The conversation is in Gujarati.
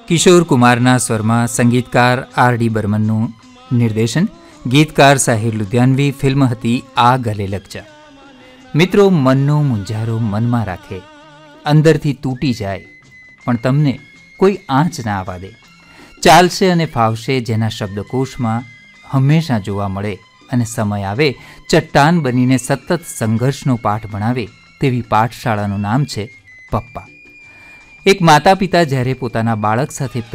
કિશોર કુમારના સ્વરમાં સંગીતકાર આર.ડી. બર્મનનું નિર્દેશન, ગીતકાર સાહિર લુધિયાનવી. ફિલ્મ હતી આ ગલે લગ જા. મિત્રો, મનનો મૂંઝારો મનમાં રાખે, અંદરથી તૂટી જાય, પણ તમને કોઈ આંચ ના આવવા દે. ચાલશે અને ફાવશે જેના શબ્દકોશમાં હંમેશા જોવા મળે અને સમય આવે ચટ્ટાન બનીને સતત સંઘર્ષનો પાઠ ભણાવે તેવી પાઠશાળાનું નામ છે પપ્પા. એક માતા પિતા જ્યારે પોતાના બાળક સાથે